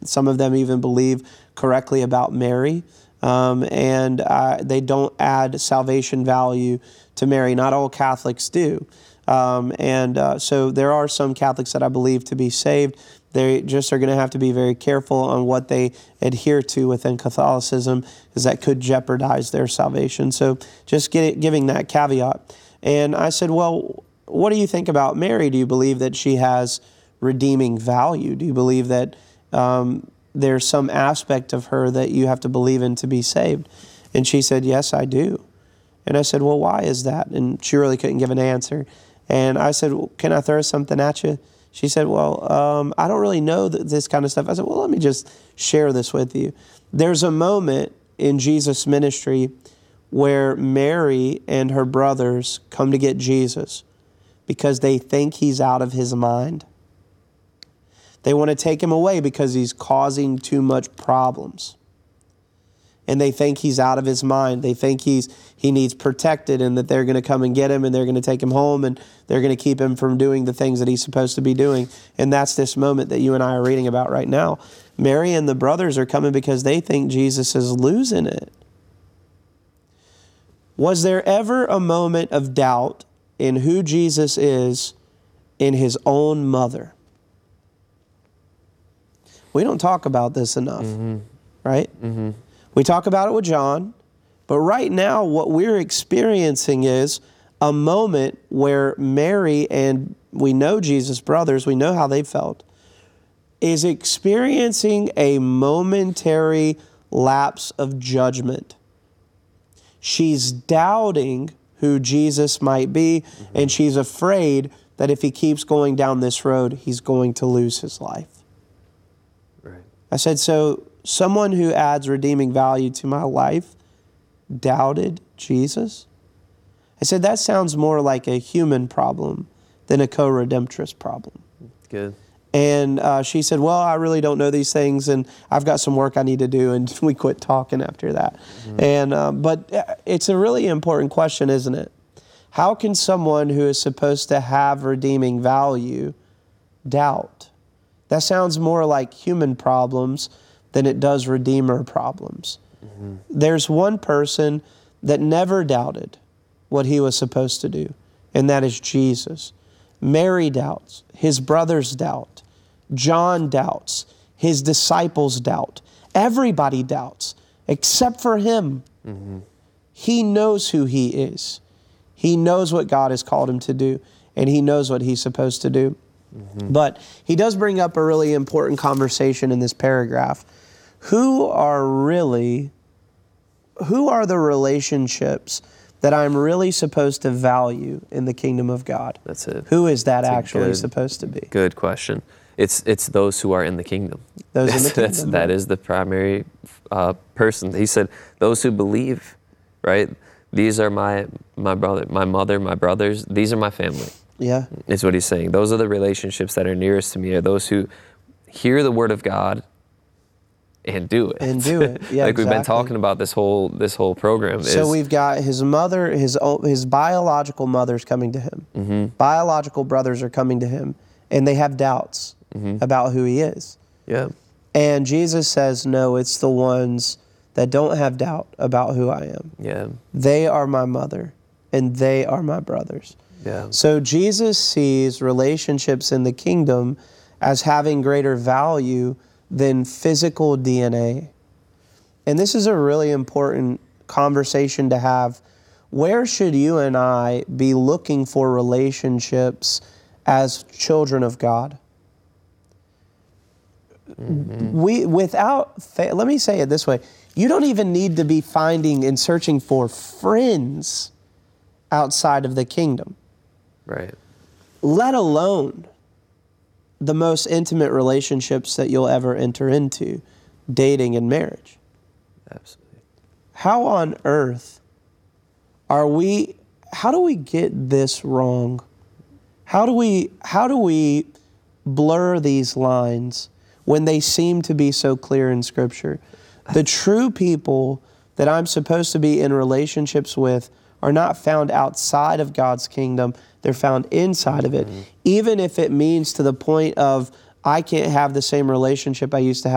Some of them even believe correctly about Mary, and they don't add salvation value to Mary. Not all Catholics do. So there are some Catholics that I believe to be saved. They just are going to have to be very careful on what they adhere to within Catholicism, because that could jeopardize their salvation. So just giving that caveat. And I said, well, what do you think about Mary? Do you believe that she has redeeming value? Do you believe that there's some aspect of her that you have to believe in to be saved? And she said, yes, I do. And I said, well, why is that? And she really couldn't give an answer. And I said, well, can I throw something at you? She said, well, I don't really know this kind of stuff. I said, well, let me just share this with you. There's a moment in Jesus' ministry where Mary and her brothers come to get Jesus because they think he's out of his mind. They want to take him away because he's causing too much problems. And they think he's out of his mind. They think he needs protected, and that they're going to come and get him, and they're going to take him home, and they're going to keep him from doing the things that he's supposed to be doing. And that's this moment that you and I are reading about right now. Mary and the brothers are coming because they think Jesus is losing it. Was there ever a moment of doubt in who Jesus is in his own mother? We don't talk about this enough, right? Mm-hmm. We talk about it with John, but right now what we're experiencing is a moment where Mary, and we know Jesus' brothers, we know how they felt, is experiencing a momentary lapse of judgment. She's doubting who Jesus might be, and she's afraid that if he keeps going down this road, he's going to lose his life. Right. I said, so someone who adds redeeming value to my life doubted Jesus? I said, that sounds more like a human problem than a co-redemptress problem. Good. And she said, well, I really don't know these things, and I've got some work I need to do, and we quit talking after that. Mm-hmm. But it's a really important question, isn't it? How can someone who is supposed to have redeeming value doubt? That sounds more like human problems than it does redeemer problems. Mm-hmm. There's one person that never doubted what he was supposed to do, and that is Jesus. Mary doubts. His brothers doubt. John doubts. His disciples doubt. Everybody doubts, except for him. Mm-hmm. He knows who he is. He knows what God has called him to do, and he knows what he's supposed to do. Mm-hmm. But he does bring up a really important conversation in this paragraph. Who are the relationships that I'm really supposed to value in the kingdom of God? That's it. Who is that actually supposed to be? Good question. It's those who are in the kingdom. Those in the kingdom. That is the primary person. He said, those who believe, right? These are my brother, my mother, my brothers. These are my family. Yeah. Is what he's saying. Those are the relationships that are nearest to me, are those who hear the word of God and do it. And do it. Yeah, like we've been talking about this whole program. So we've got his mother, his biological mother's coming to him. Mm-hmm. Biological brothers are coming to him, and they have doubts about who he is. Yeah. And Jesus says, no, it's the ones that don't have doubt about who I am. Yeah. They are my mother, and they are my brothers. Yeah. So Jesus sees relationships in the kingdom as having greater value than physical DNA. And this is a really important conversation to have. Where should you and I be looking for relationships as children of God? Mm-hmm. Let me say it this way. You don't even need to be finding and searching for friends outside of the kingdom. Right. Let alone the most intimate relationships that you'll ever enter into, dating and marriage. Absolutely. How on earth how do we get this wrong? How do we blur these lines when they seem to be so clear in Scripture? The true people that I'm supposed to be in relationships with are not found outside of God's kingdom. They're found inside of it. Even if it means to the point of I can't have the same relationship I used to have